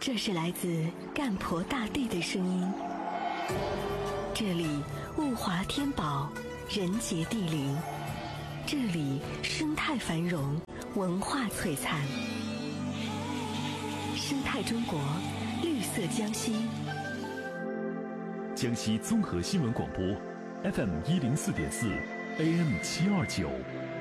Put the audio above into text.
这是来自干婆大地的声音。这里物华天宝，人杰地灵。这里生态繁荣，文化璀璨。生态中国，绿色江西。 江西综合新闻广播 FM 104.4 AM 729